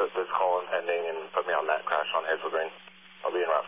this call impending and put me on that crash on Hazel Green. I'll be in route.